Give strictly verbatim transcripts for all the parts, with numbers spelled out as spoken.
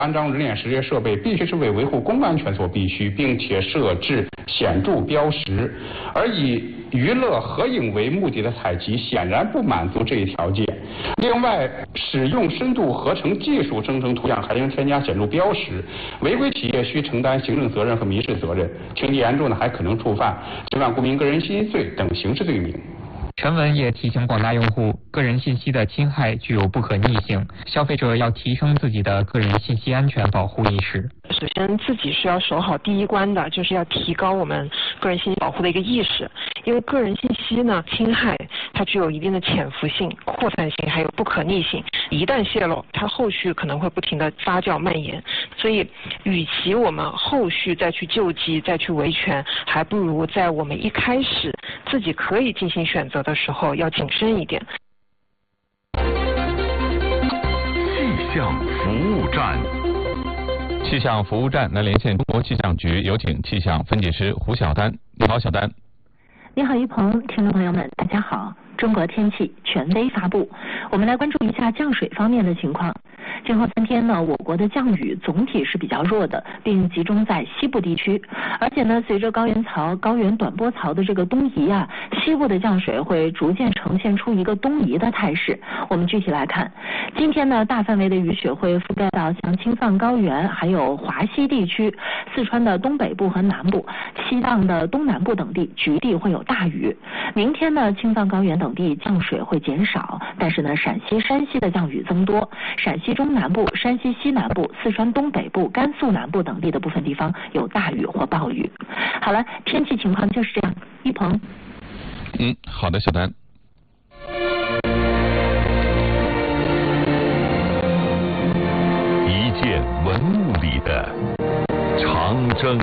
安装人脸识别设备必须是为维护公共安全所必须，并且设置显著标识，而以娱乐合影为目的的采集显然不满足这一条件。另外，使用深度合成技术生成图像还应添加显著标识，违规企业需承担行政责任和民事责任，情节严重的还可能触犯侵犯公民个人信息罪等刑事罪名。 陈文也提醒广大用户，个人信息的侵害具有不可逆性，消费者要提升自己的个人信息安全保护意识。 首先，自己是要守好第一关的，就是要提高我们个人信息保护的一个意识。因为个人信息呢，侵害它具有一定的潜伏性、扩散性，还有不可逆性。一旦泄露，它后续可能会不停的发酵蔓延。所以，与其我们后续再去救济、再去维权，还不如在我们一开始自己可以进行选择的时候要谨慎一点。 气象服务站。气象服务站来连线中国气象局，有请气象分解师胡晓丹。你好，小丹。 你好，于鹏，听众朋友们，大家好。中国天气权威发布，我们来关注一下降水方面的情况。今后三天呢，我国的降雨总体是比较弱的，并集中在西部地区。而且呢，随着高原槽、高原短波槽的这个东移啊，西部的降水会逐渐呈现出一个东移的态势。我们具体来看，今天呢，大范围的雨雪会覆盖到像青藏高原，还有华西地区、四川的东北部和南部、西藏的东南部等地，局地会有大雨。明天呢，青藏高原等地降水会减少，但是呢，陕西、山西的降雨增多，陕西中南部、山西西南部、四川东北部、甘肃南部等地的部分地方有大雨或暴雨。好了，天气情况就是这样。一鹏。 嗯，好的，小丹。一件文物里的长征。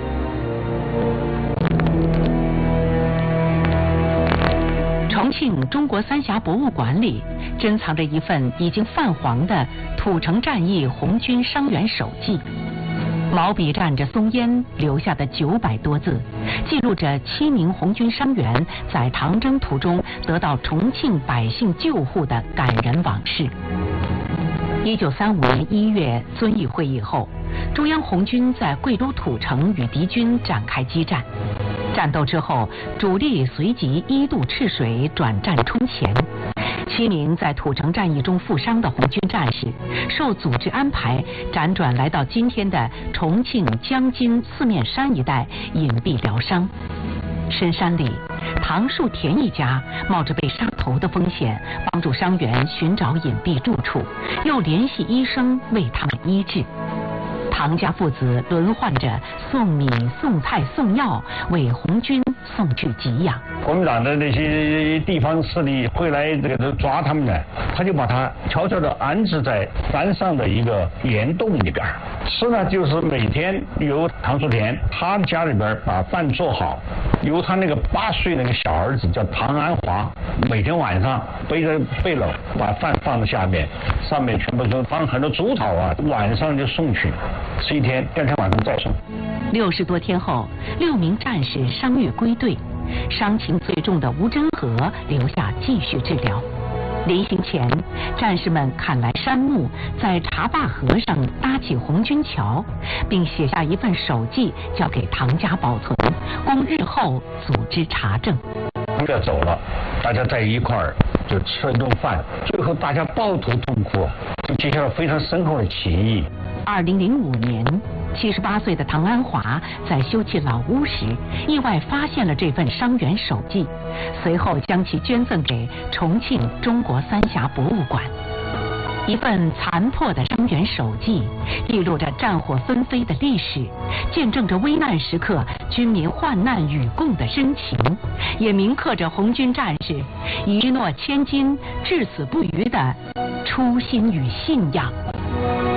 重庆中国三峡博物馆里珍藏着一份已经泛黄的土城战役红军伤员手记，毛笔蘸着松烟留下的九百多字，记录着七名红军伤员在唐征途中得到重庆百姓救护的感人往事。一九三五年一月遵义会议后，中央红军在贵州土城与敌军展开激战。战斗之后，主力随即一渡赤水转战冲前。七名在土城战役中负伤的红军战士，受组织安排辗转来到今天的重庆江津四面山一带隐蔽疗伤。深山里，唐树田一家冒着被杀头的风险，帮助伤员寻找隐蔽住处，又联系医生为他们医治。唐家父子轮换着送米、送菜、送药，为红军送去给养。 国民党的那些地方势力会来这个抓他们呢，他就把他悄悄地安置在山上的一个岩洞里边。吃呢，就是每天由唐树田他家里边把饭做好，由他那个八岁那个小儿子叫唐安华，每天晚上背着背篓把饭放在下面，上面全部都放很多竹草啊，晚上就送去。吃一天，第二天晚上再送。 六十多天后，六名战士伤愈归队，伤情最重的吴真和留下继续治疗。临行前，战士们砍来杉木，在茶坝河上搭起红军桥，并写下一份手记交给唐家保存，供日后组织查证。 他们要走了，大家在一块儿就吃了一顿饭，最后大家抱头痛哭，就结下了非常深厚的情谊。 二零零五年，七十八岁的唐安华在修葺老屋时，意外发现了这份伤员手记，随后将其捐赠给重庆中国三峡博物馆。一份残破的伤员手记，记录着战火纷飞的历史，见证着危难时刻军民患难与共的深情，也铭刻着红军战士一诺千金、至死不渝的初心与信仰。